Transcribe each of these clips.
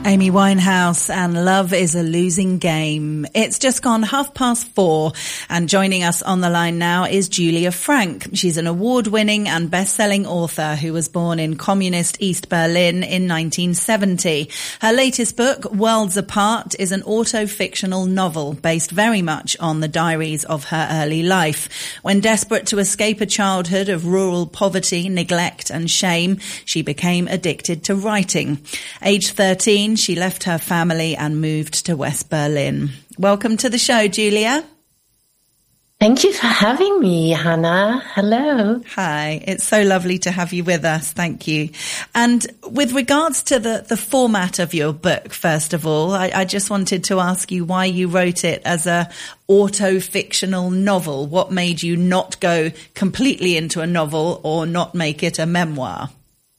Amy Winehouse and Love is a Losing Game. It's just gone 4:30, and joining us on the line now is Julia Frank. She's an award-winning and best-selling author who was born in communist East Berlin in 1970. Her latest book, Worlds Apart, is an auto-fictional novel based very much on the diaries of her early life. When desperate to escape a childhood of rural poverty, neglect and shame, she became addicted to writing. Aged 13, she left her family and moved to West Berlin. Welcome to the show, Julia. Thank you for having me, Hannah. Hello. Hi, it's so lovely to have you with us. Thank you. And with regards to the format of your book, first of all, I just wanted to ask you why you wrote it as a auto-fictional novel. What made you not go completely into a novel or not make it a memoir?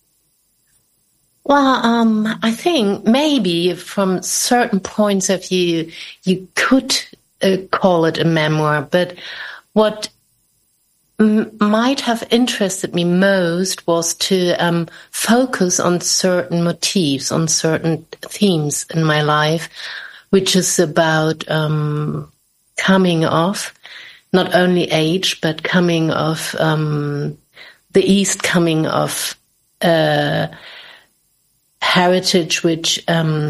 Well, I think maybe from certain points of view, you could call it a memoir, but what might have interested me most was to focus on certain motifs, on certain themes in my life, which is about coming of not only age, but coming of the East, coming of heritage, which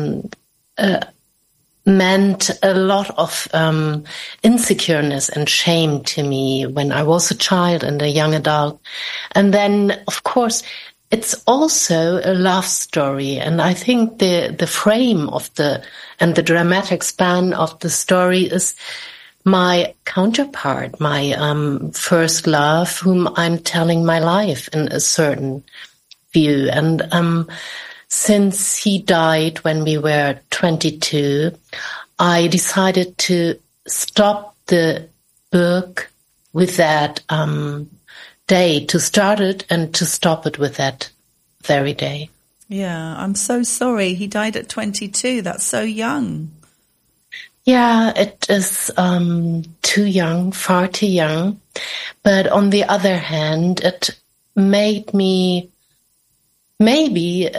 meant a lot of insecureness and shame to me when I was a child and a young adult. And then, of course, it's also a love story. And I think the frame of the dramatic span of the story is my counterpart, my first love, whom I'm telling my life in a certain view. And since he died when we were 22, I decided to stop the book with that day, to start it and to stop it with that very day. Yeah, I'm so sorry. He died at 22. That's so young. Yeah, it is too young, far too young. But on the other hand, it made me maybe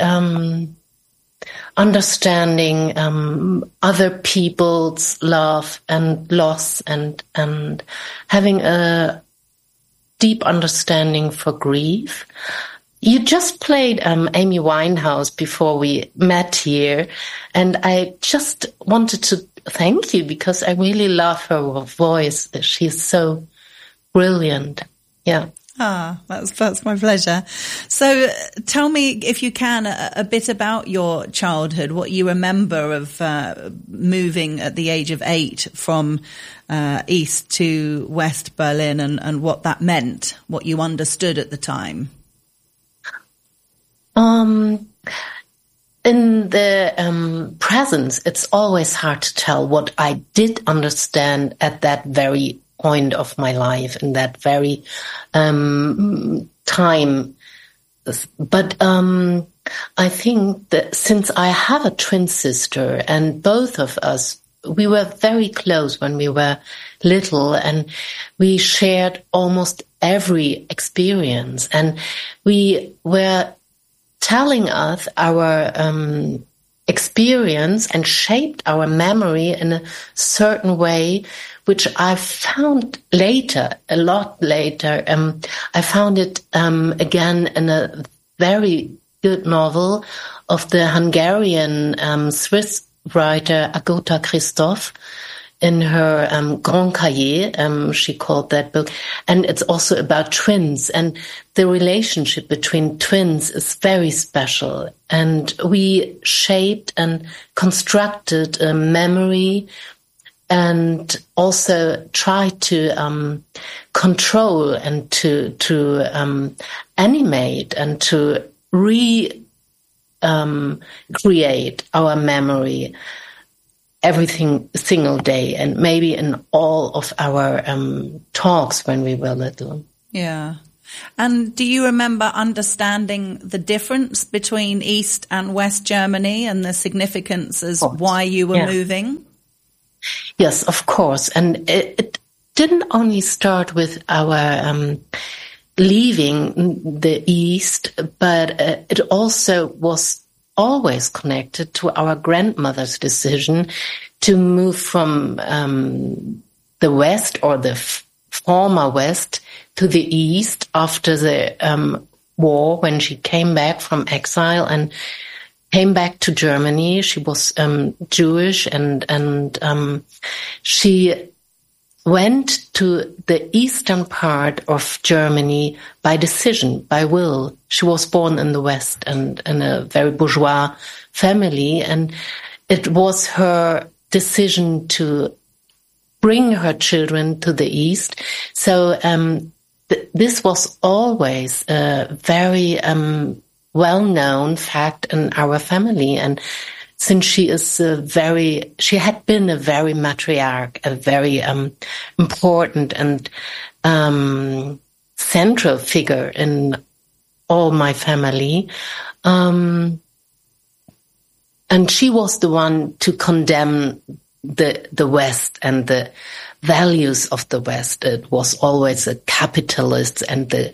understanding other people's love and loss and having a deep understanding for grief. You just played Amy Winehouse before we met here, and I just wanted to thank you because I really love her voice. She's so brilliant. Yeah. That's my pleasure. So tell me, if you can, a bit about your childhood, what you remember of moving at the age of 8 from East to West Berlin and what that meant, what you understood at the time. In the present, it's always hard to tell what I did understand at that very point of my life in that very time. But I think that since I have a twin sister and both of us, we were very close when we were little and we shared almost every experience, and we were telling us our experience and shaped our memory in a certain way, which I found later, a lot later. I found it again in a very good novel of the Hungarian Swiss writer Agota Christoph in her Grand Cahier, she called that book. And it's also about twins, and the relationship between twins is very special. And we shaped and constructed a memory and also tried to control and to animate and to create our memory every single day, and maybe in all of our talks when we were little. Yeah. And do you remember understanding the difference between East and West Germany and the significance as why you were moving? Yes, of course. And it didn't only start with our leaving the East, but it also was always connected to our grandmother's decision to move from the West, or the former West, to the East after the war, when she came back from exile and came back to Germany. She was Jewish, and she went to the eastern part of Germany by decision, by will. She was born in the West and in a very bourgeois family, and it was her decision to bring her children to the East. So this was always a very well-known fact in our family, and since she had been a very matriarch, a very important and central figure in all my family, and she was the one to condemn the West and the values of the West. It was always the capitalists and the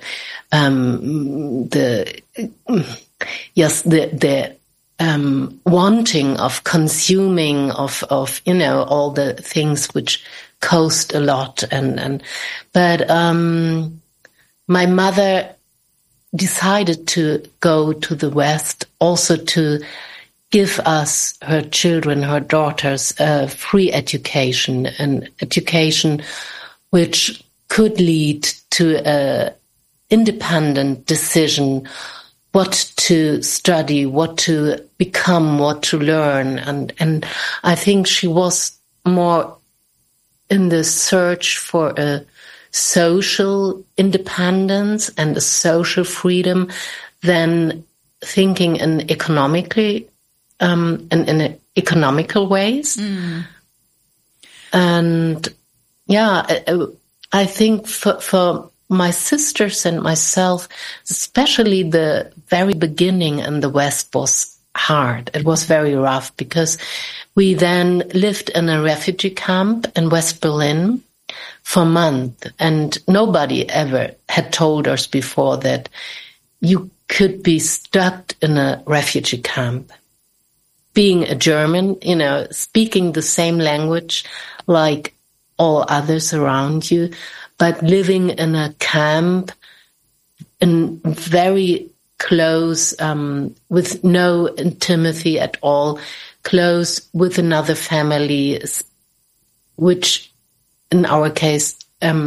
wanting of consuming of all the things which cost a lot, but my mother decided to go to the West also to give us, her children, her daughters, a free education, an education which could lead to a independent decision what to study, what to become, what to learn. And I think she was more in the search for a social independence and a social freedom than thinking in economically, in economical ways. Mm. And yeah, I think for my sisters and myself, especially the very beginning in the West was hard. It was very rough because we then lived in a refugee camp in West Berlin for months, and nobody ever had told us before that you could be stuck in a refugee camp. Being a German, speaking the same language like all others around you, but living in a camp in very close, with no intimacy at all, close with another family, which in our case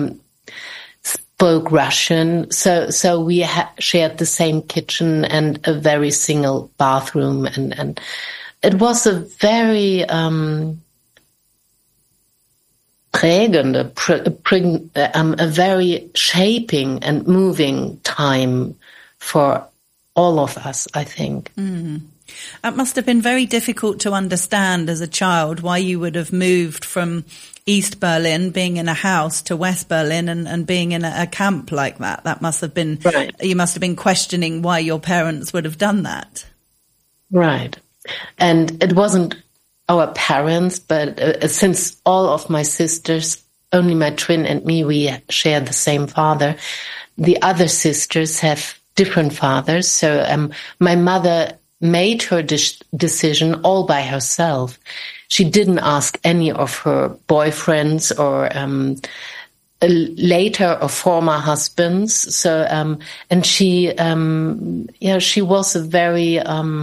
spoke Russian. So we shared the same kitchen and a very single bathroom, and it was a very a very shaping and moving time for all of us, I think. Mm. It must have been very difficult to understand as a child why you would have moved from East Berlin, being in a house, to West Berlin and being in a camp like that. That must have been, right. You must have been questioning why your parents would have done that. Right. And it wasn't our parents, but since all of my sisters, only my twin and me, we share the same father. The other sisters have different fathers. So my mother made her decision all by herself. She didn't ask any of her boyfriends or later or former husbands. So and she was a very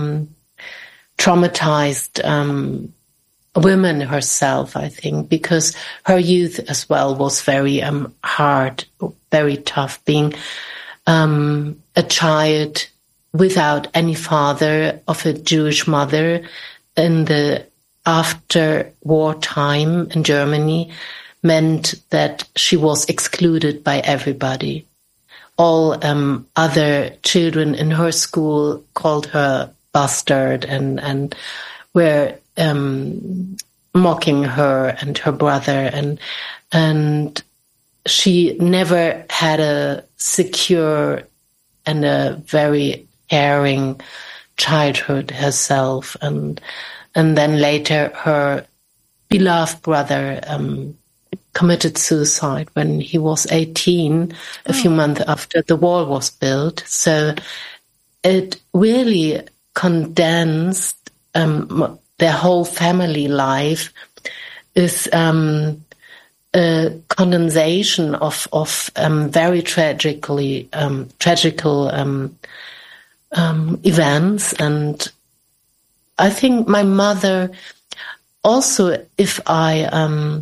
traumatized woman herself, I think, because her youth as well was very hard, very tough, being a child without any father, of a Jewish mother in the after-war time in Germany, meant that she was excluded by everybody. All other children in her school called her bastard and were mocking her and her brother, and she never had a secure and a very caring childhood herself, and then later her beloved brother committed suicide when he was 18, a few months after the wall was built. So it really condensed their whole family life is a condensation of very tragical events. And I think my mother also, if I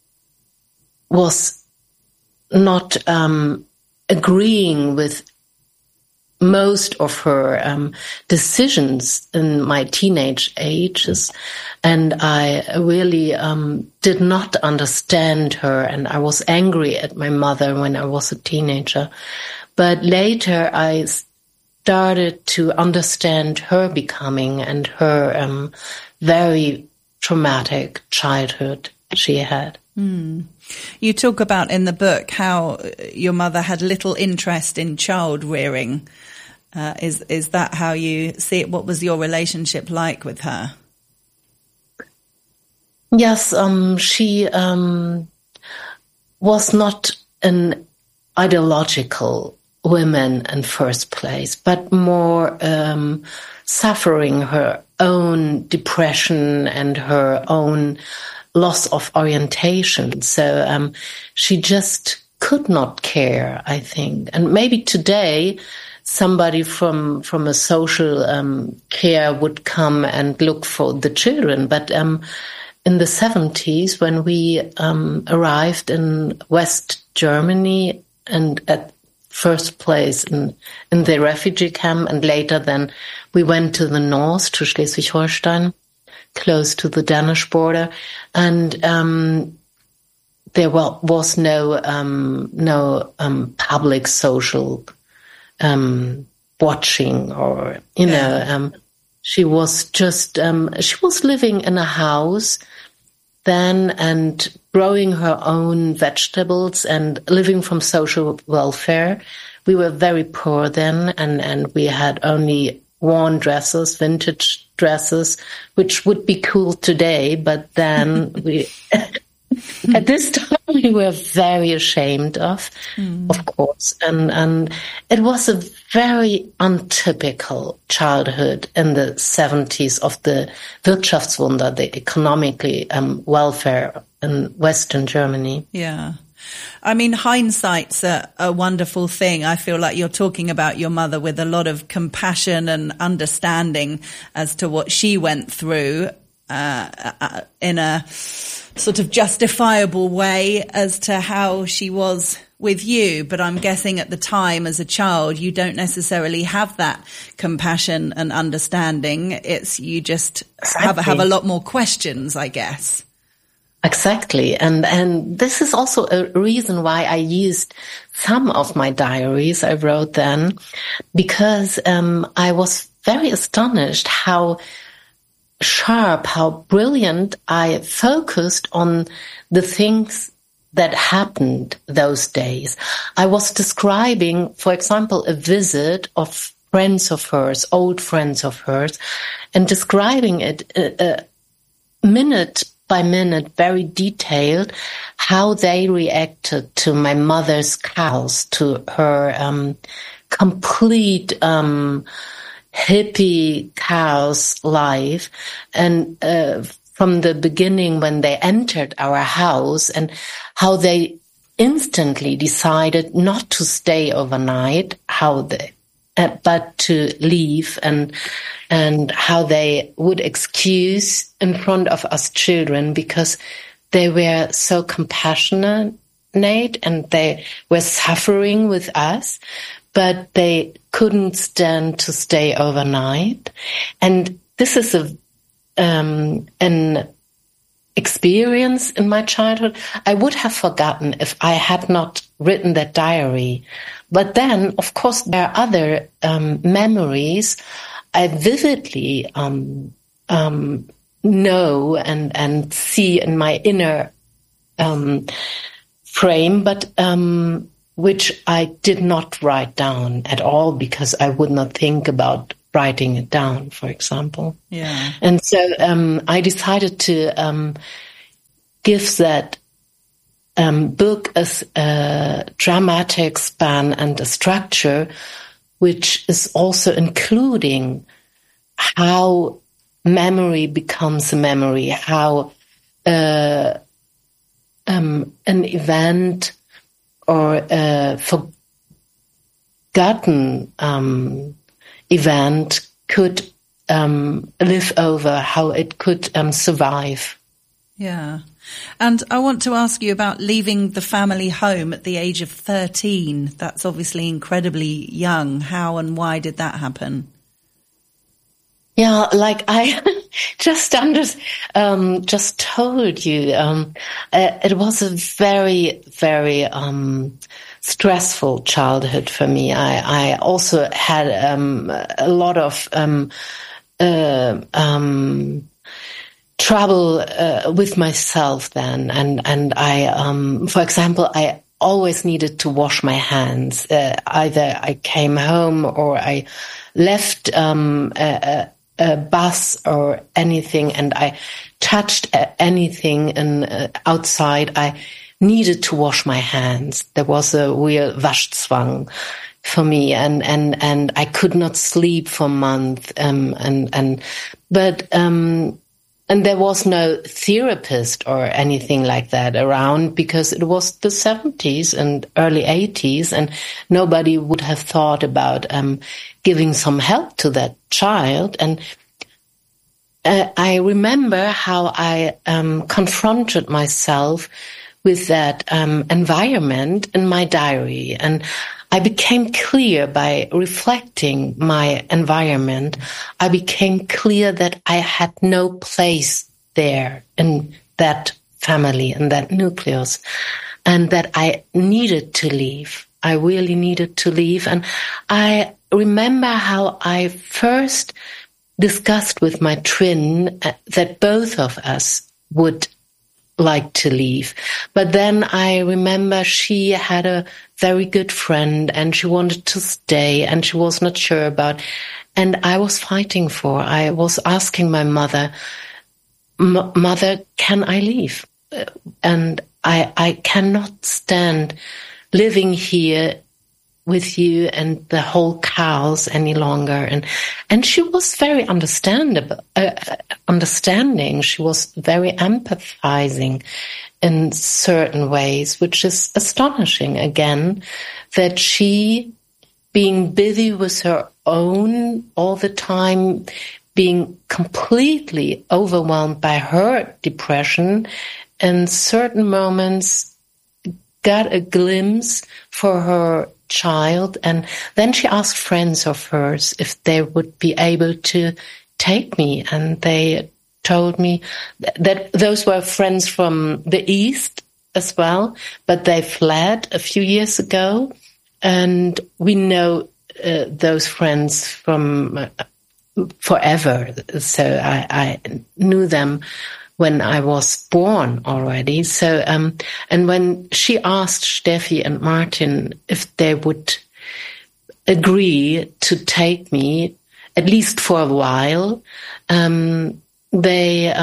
was not agreeing with most of her decisions in my teenage ages, and I really did not understand her, and I was angry at my mother when I was a teenager. But later I started to understand her becoming and her very traumatic childhood she had. Mm. You talk about in the book how your mother had little interest in child rearing. Is that how you see it? What was your relationship like with her? Yes, she was not an ideological woman in first place, but more suffering her own depression and her own loss of orientation. So she just could not care, I think. And maybe today somebody from a social care would come and look for the children. But in the 70s, when we arrived in West Germany and at first place in the refugee camp, and later then we went to the north, to Schleswig-Holstein, close to the Danish border, and there was no public social watching, or she was just she was living in a house then and growing her own vegetables and living from social welfare. We were very poor then, and we had only worn dresses, vintage dresses, which would be cool today, but then we at this time we were very ashamed of course, and it was a very untypical childhood in the 70s of the Wirtschaftswunder, the economically welfare in Western Germany. Yeah. I mean, hindsight's a wonderful thing. I feel like you're talking about your mother with a lot of compassion and understanding as to what she went through in a sort of justifiable way as to how she was with you. But I'm guessing at the time as a child, you don't necessarily have that compassion and understanding. It's you just have a lot more questions, I guess. Exactly. And this is also a reason why I used some of my diaries I wrote then, because I was very astonished how sharp, how brilliant I focused on the things that happened those days. I was describing, for example, a visit of friends of hers, old friends of hers, and describing it minute by minute, very detailed, how they reacted to my mother's cows, to her complete hippie cow's life, and from the beginning when they entered our house, and how they instantly decided not to stay overnight, but to leave, and how they would excuse in front of us children because they were so compassionate and they were suffering with us, but they couldn't stand to stay overnight. And this is an experience in my childhood I would have forgotten if I had not written that diary. But then, of course, there are other memories I vividly know and see in my inner frame, but which I did not write down at all because I would not think about writing it down, for example. Yeah. And so I decided to give that book as a dramatic span and a structure, which is also including how memory becomes a memory, how an event or a forgotten event could live over, how it could survive. Yeah. And I want to ask you about leaving the family home at the age of 13. That's obviously incredibly young. How and why did that happen? Yeah, like I just told you, it was a very, very stressful childhood for me. I also had a lot of trouble with myself then, and I, for example, I always needed to wash my hands. Either I came home or I left a bus or anything, and I touched anything and outside, I needed to wash my hands. There was a real Waschzwang for me, and I could not sleep for months. And there was no therapist or anything like that around, because it was the 70s and early 80s, and nobody would have thought about giving some help to that child. And I remember how I confronted myself with that environment in my diary. And I became clear by reflecting my environment. I became clear that I had no place there in that family, in that nucleus, and that I needed to leave. I really needed to leave. And I remember how I first discussed with my twin that both of us would like to leave. But then I remember she had a very good friend and she wanted to stay and she was not sure about. And I was fighting I was asking my mother, Mother, can I leave? And I cannot stand living here with you and the whole chaos any longer. And she was very understanding. She was very empathizing in certain ways, which is astonishing again, that she, being busy with her own all the time, being completely overwhelmed by her depression, in certain moments got a glimpse for her child. And then she asked friends of hers if they would be able to take me. And they told me that those were friends from the East as well, but they fled a few years ago. And we know those friends from forever. So I knew them when I was born already. So, and when she asked Steffi and Martin if they would agree to take me, at least for a while, they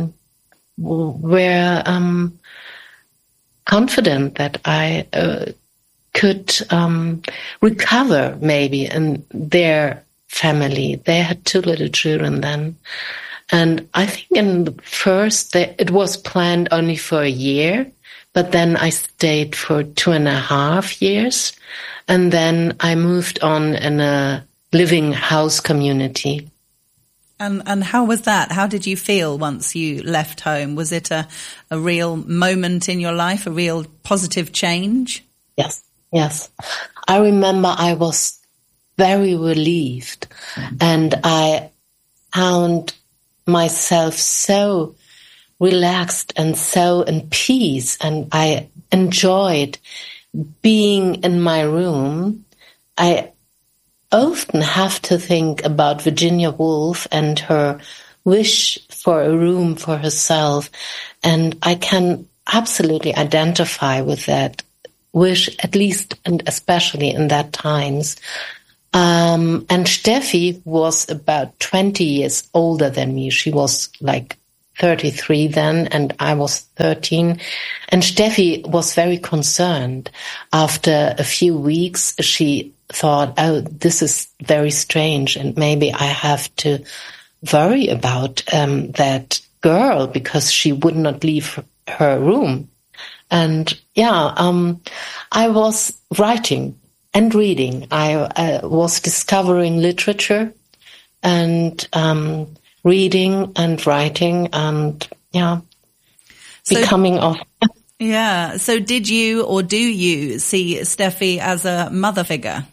were confident that I could recover maybe in their family. They had 2 little children then. And I think in the first, it was planned only for a year, but then I stayed for 2.5 years. And then I moved on in a living house community. And how was that? How did you feel once you left home? Was it a real moment in your life, a real positive change? Yes. I remember I was very relieved, and I found myself so relaxed and so in peace, and I enjoyed being in my room. I often have to think about Virginia Woolf and her wish for a room for herself, and I can absolutely identify with that wish, at least and especially in that times. And Steffi was about 20 years older than me. She was like 33 then, and I was 13. And Steffi was very concerned. After a few weeks, she thought, oh, this is very strange, and maybe I have to worry about that girl because she would not leave her room. And I was writing and reading. I was discovering literature and reading and writing and becoming of. Yeah. So did you or do you see Steffi as a mother figure?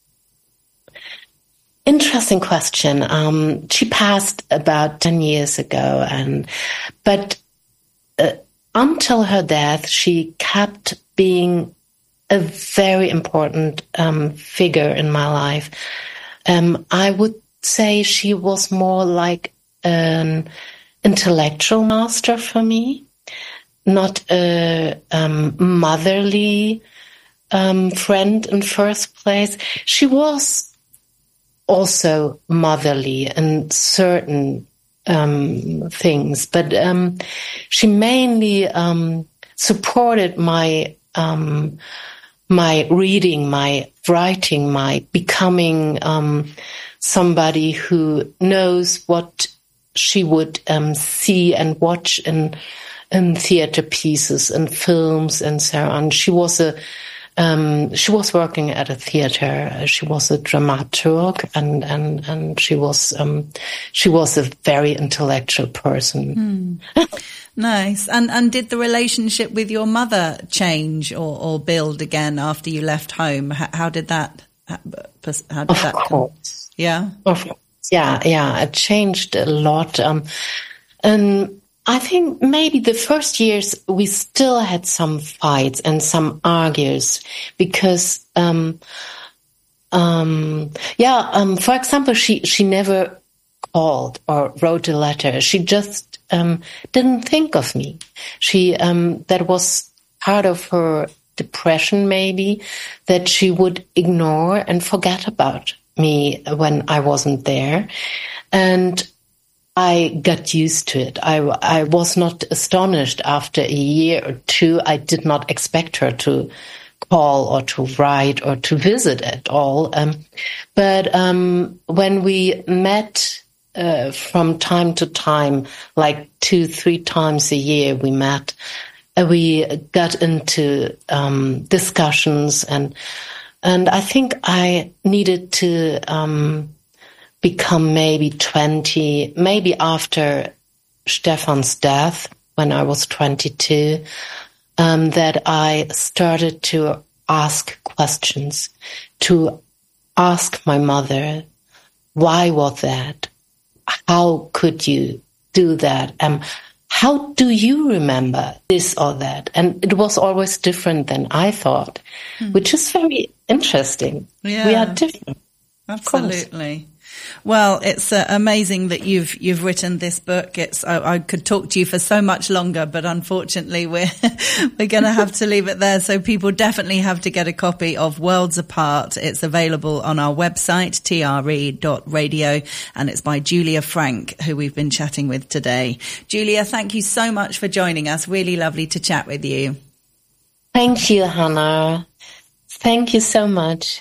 Interesting question. She passed about 10 years ago, but until her death, she kept being a very important figure in my life. I would say she was more like an intellectual master for me, not a motherly friend in first place. She was also motherly in certain things, but she mainly supported my reading, my writing, my becoming somebody who knows what she would see and watch in theater pieces and films and so on. She was working at a theater. She was a dramaturg, and she was a very intellectual person. Nice. And did the relationship with your mother change or build again after you left home? How did that? Of course. Yeah. Yeah. It changed a lot. And I think maybe the first years we still had some fights and some argues because, for example, she never called or wrote a letter. She just didn't think of me. She that was part of her depression, maybe, that she would ignore and forget about me when I wasn't there. And I got used to it. I was not astonished after a year or two. I did not expect her to call or to write or to visit at all. But when we met from time to time, like 2-3 times a year we met, we got into discussions, and I think I needed to become maybe 20, maybe after Stefan's death, when I was 22, that I started to ask questions, to ask my mother, why was that? How could you do that? How do you remember this or that? And it was always different than I thought, which is very interesting. Yeah. We are different. Absolutely. Well, it's amazing that you've written this book. I could talk to you for so much longer, but unfortunately we're going to have to leave it there. So people definitely have to get a copy of Worlds Apart. It's available on our website, tre.radio, and it's by Julia Frank, who we've been chatting with today. Julia, thank you so much for joining us. Really lovely to chat with you. Thank you, Hannah. Thank you so much.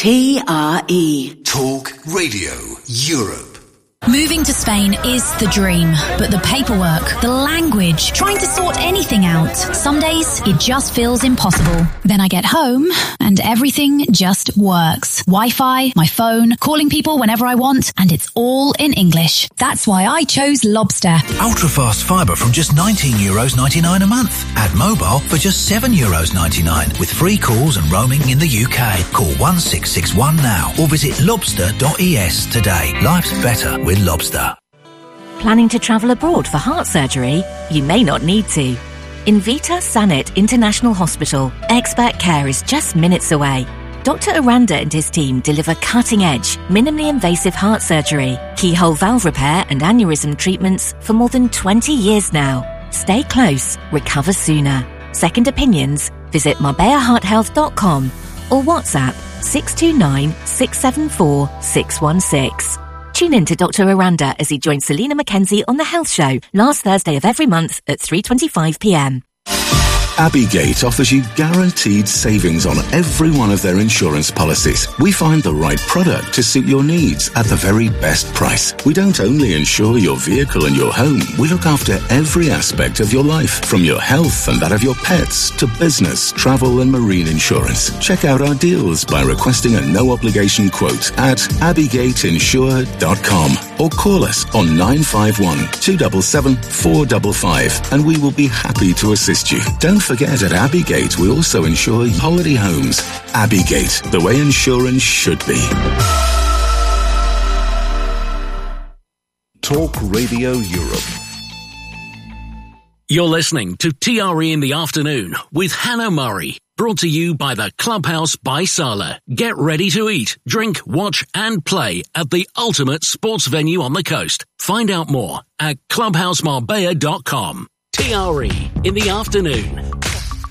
TRE Talk Radio Europe. Moving to Spain is the dream, but the paperwork, the language, trying to sort anything out. Some days it just feels impossible. Then I get home and everything just works. Wi-Fi, my phone, calling people whenever I want, and it's all in English. That's why I chose Lobster. Ultra-fast fibre from just €19.99 a month. Add mobile for just €7.99 with free calls and roaming in the UK. Call 1661 now or visit lobster.es today. Life's better with Lobster. Planning to travel abroad for heart surgery? You may not need to. In Vita Sanet International Hospital, expert care is just minutes away. Dr. Aranda and his team deliver cutting-edge, minimally invasive heart surgery, keyhole valve repair and aneurysm treatments for more than 20 years now. Stay close, recover sooner. Second opinions? Visit marbeahearthealth.com or WhatsApp 629 674 616. Tune in to Dr. Aranda as he joins Selena Mackenzie on The Health Show last Thursday of every month at 3:25 p.m. Abbeygate offers you guaranteed savings on every one of their insurance policies. We find the right product to suit your needs at the very best price. We don't only insure your vehicle and your home, we look after every aspect of your life, from your health and that of your pets to business, travel and marine insurance. Check out our deals by requesting a no-obligation quote at abbeygateinsure.com or call us on 951 277 455 and we will be happy to assist you. Don't forget, at Abbeygate we also insure holiday homes. Abbeygate, the way insurance should be. Talk Radio Europe. You're listening to TRE in the Afternoon with Hannah Murray. Brought to you by the Clubhouse by Sala. Get ready to eat, drink, watch and play at the ultimate sports venue on the coast. Find out more at clubhousemarbella.com. TRE in the Afternoon.